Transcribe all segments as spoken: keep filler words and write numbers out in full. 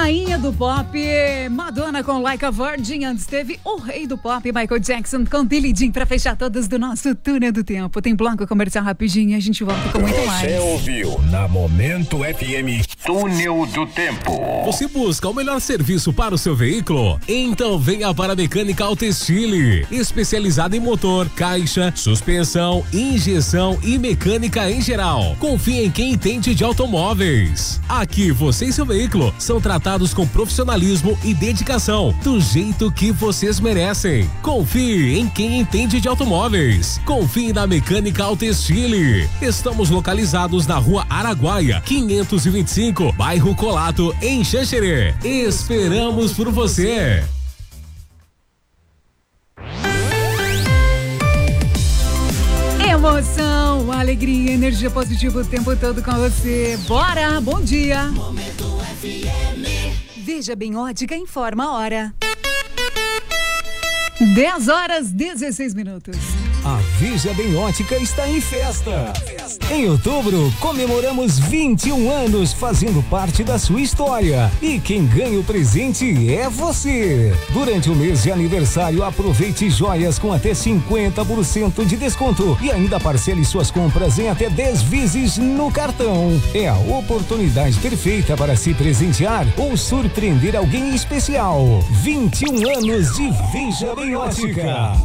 Rainha do pop, Madonna com Like a Virgin. Antes teve o rei do pop, Michael Jackson com Billie Jean, pra fechar todas do nosso Túnel do Tempo. Tem bloco comercial rapidinho e a gente volta com muito mais. Você ouviu na Momento F M Túnel do Tempo. Você busca o melhor serviço para o seu veículo? Então venha para a Mecânica Autoestile, especializada em motor, caixa, suspensão, injeção e mecânica em geral. Confie em quem entende de automóveis. Aqui você e seu veículo são tratados com profissionalismo e dedicação, do jeito que vocês merecem. Confie em quem entende de automóveis. Confie na Mecânica Autoestile. Estamos localizados na Rua Araguaia, quinhentos e vinte e cinco, bairro Colato, em Xanxerê. Esperamos por você. Emoção, alegria, energia positiva o tempo todo com você. Bora, bom dia. Momento F M. Veja Bem Ótica informa a hora. dez horas, dezesseis minutos. A Veja Bem Ótica está em festa. Em outubro, comemoramos vinte e um anos fazendo parte da sua história. E quem ganha o presente é você. Durante o mês de aniversário, aproveite joias com até cinquenta por cento de desconto e ainda parcele suas compras em até dez vezes no cartão. É a oportunidade perfeita para se presentear ou surpreender alguém especial. vinte e um anos de Veja Bem Ótica.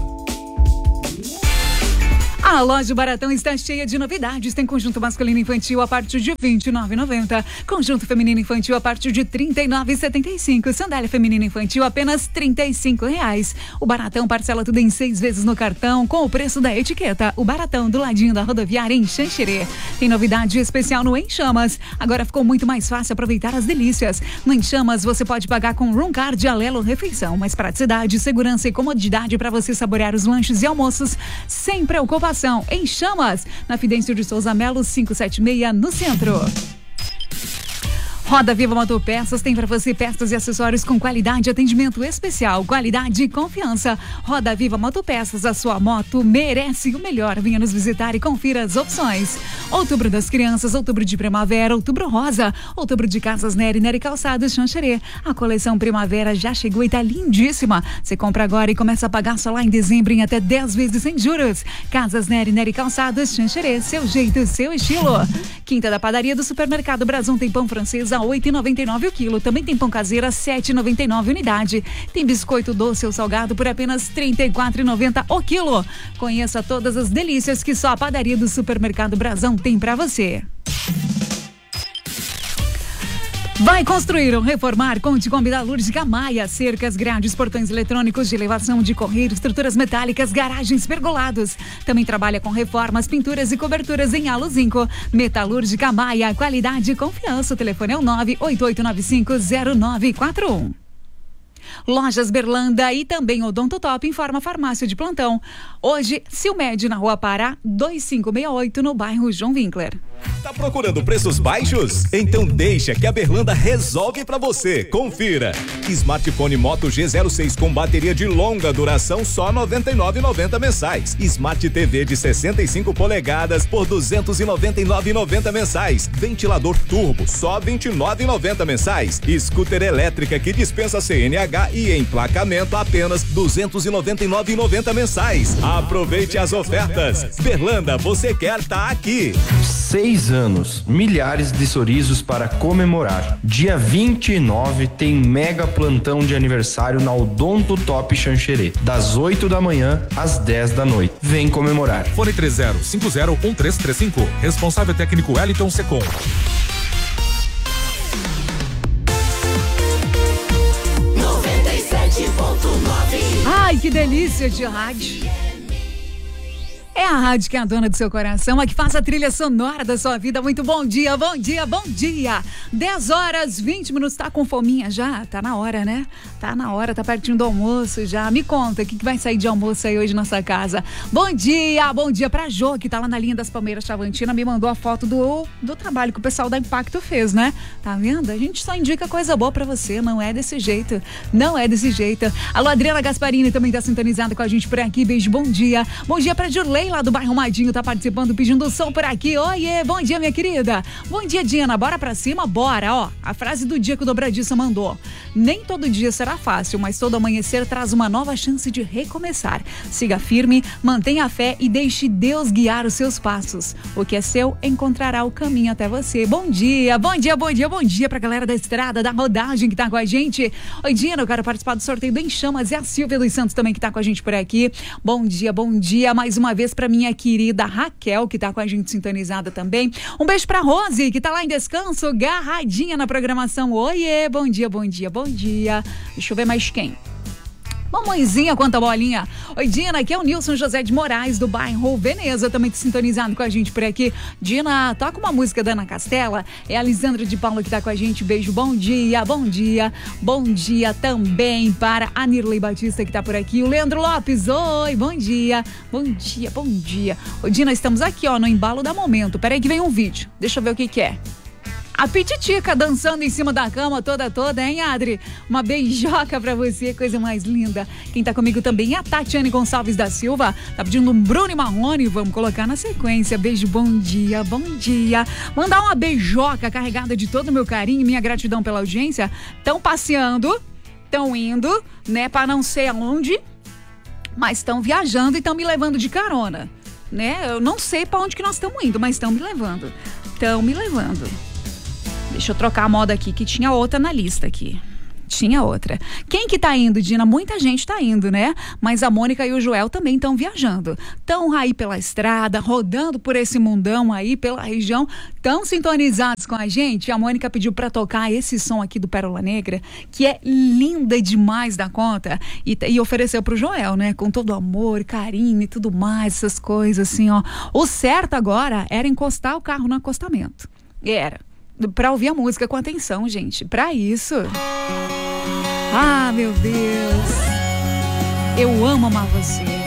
A loja Baratão está cheia de novidades. Tem conjunto masculino infantil a partir de vinte e nove reais e noventa centavos. Conjunto feminino infantil a partir de trinta e nove reais e setenta e cinco centavos. Sandália feminina infantil apenas trinta e cinco reais. O Baratão parcela tudo em seis vezes no cartão com o preço da etiqueta. O Baratão do ladinho da rodoviária em Xanxerê. Tem novidade especial no Em Chamas. Agora ficou muito mais fácil aproveitar as delícias. No Em Chamas você pode pagar com Room Card Alelo Refeição. Mais praticidade, segurança e comodidade para você saborear os lanches e almoços sem preocupação. Em Chamas, na Fidêncio de Souza Melo, quinhentos e setenta e seis, no centro. Roda Viva Motopeças tem para você peças e acessórios com qualidade e atendimento especial, qualidade e confiança. Roda Viva Motopeças, a sua moto merece o melhor. Venha nos visitar e confira as opções. Outubro das Crianças, outubro de primavera, outubro rosa, outubro de Casas Nery, Nery Calçados, Xanxerê. A coleção primavera já chegou e tá lindíssima. Você compra agora e começa a pagar só lá em dezembro em até dez vezes sem juros. Casas Nery, Nery Calçados, Xanxerê, seu jeito, seu estilo. Quinta da Padaria do Supermercado Brasão tem pão francês a oito reais e noventa e nove centavos o quilo. Também tem pão caseira sete reais e noventa e nove centavos unidade. Tem biscoito doce ou salgado por apenas trinta e quatro reais e noventa centavos o quilo. Conheça todas as delícias que só a Padaria do Supermercado Brasão tem pra você. Vai construir ou reformar? Conte com Metalúrgica Maia. Cercas, grades, portões eletrônicos de elevação de correio, estruturas metálicas, garagens, pergolados. Também trabalha com reformas, pinturas e coberturas em Alo Zinco. Metalúrgica Maia, qualidade e confiança. O telefone é o nove oito oito nove cinco zero nove quatro um. Lojas Berlanda e também Odontotop informa farmácia de plantão. Hoje, Silmed na Rua Pará, dois cinco seis oito, no bairro João Winkler. Tá procurando preços baixos? Então deixa que a Berlanda resolve pra você. Confira. Smartphone Moto G zero seis com bateria de longa duração só noventa e nove reais e noventa centavos mensais. Smart T V de sessenta e cinco polegadas por duzentos e noventa e nove reais e noventa centavos mensais. Ventilador turbo só vinte e nove reais e noventa centavos mensais. Scooter elétrica que dispensa C N H e emplacamento apenas duzentos e noventa e nove reais e noventa centavos mensais. Aproveite as ofertas. Berlanda, você quer tá aqui. Seis anos, milhares de sorrisos para comemorar. Dia vinte e nove tem mega plantão de aniversário na Odontotop Xanxerê, das oito da manhã às dez da noite. Vem comemorar. Fone três zero cinco zero um três três cinco. Responsável técnico Wellington Secom. noventa e sete ponto nove. Ai, que delícia de rádio. É a rádio que é a dona do seu coração, a que faz a trilha sonora da sua vida. Muito bom dia, bom dia, bom dia. dez horas, vinte minutos. Tá com fominha já? Tá na hora, né? Tá na hora, tá pertinho do almoço já. Me conta, o que, que vai sair de almoço aí hoje na sua casa? Bom dia, bom dia pra Jô, que tá lá na linha das Palmeiras Chavantina. Me mandou a foto do, do trabalho que o pessoal da Impacto fez, né? Tá vendo? A gente só indica coisa boa pra você, não é desse jeito. Não é desse jeito. Alô, Adriana Gasparini também tá sintonizada com a gente por aqui. Beijo, bom dia. Bom dia pra Jurley lá do bairro Madinho tá participando, pedindo som por aqui. Oiê, bom dia, minha querida. Bom dia, Diana. Bora pra cima? Bora, ó. A frase do dia que o Dobradiça mandou. Nem todo dia será fácil, mas todo amanhecer traz uma nova chance de recomeçar. Siga firme, mantenha a fé e deixe Deus guiar os seus passos. O que é seu encontrará o caminho até você. Bom dia, bom dia, bom dia, bom dia pra galera da estrada, da rodagem que tá com a gente. Oi, Diana, eu quero participar do sorteio do Em Chamas. E a Silvia dos Santos também que tá com a gente por aqui. Bom dia, bom dia mais uma vez pra minha querida Raquel, que tá com a gente sintonizada também. Um beijo pra Rose, que tá lá em descanso, garradinha na programação. Oiê, bom dia, bom dia, bom dia. Deixa eu ver mais quem. Mamãezinha, quanta bolinha. Oi, Dina, aqui é o Nilson José de Moraes, do bairro Veneza, também sintonizado com a gente por aqui. Dina, toca uma música da Ana Castela. É a Lisandra de Paula que tá com a gente. Beijo, bom dia, bom dia. Bom dia também para a Nirley Batista que tá por aqui. O Leandro Lopes, oi, bom dia. Bom dia, bom dia. Oi, Dina, estamos aqui, ó, no embalo da momento. Peraí que vem um vídeo. Deixa eu ver o que que é. A Pititica dançando em cima da cama toda, toda, hein, Adri? Uma beijoca pra você, coisa mais linda. Quem tá comigo também é a Tatiane Gonçalves da Silva. Tá pedindo um Bruno e Marrone, vamos colocar na sequência. Beijo, bom dia, bom dia. Mandar uma beijoca carregada de todo o meu carinho e minha gratidão pela audiência. Tão passeando, tão indo, né, pra não sei aonde, mas estão viajando e estão me levando de carona, né? Eu não sei pra onde que nós estamos indo, mas estão me levando. Estão me levando. Deixa eu trocar a moda aqui, que tinha outra na lista aqui. Tinha outra. Quem que tá indo, Dina? Muita gente tá indo, né? Mas a Mônica e o Joel também estão viajando. Estão aí pela estrada, rodando por esse mundão aí, pela região. Estão sintonizados com a gente. A Mônica pediu pra tocar esse som aqui do Pérola Negra, que é linda demais da conta. E, e ofereceu pro Joel, né? Com todo amor, carinho e tudo mais, essas coisas assim, ó. O certo agora era encostar o carro no acostamento. Era. Pra ouvir a música com atenção, gente. Pra isso. Ah, meu Deus. Eu amo amar você.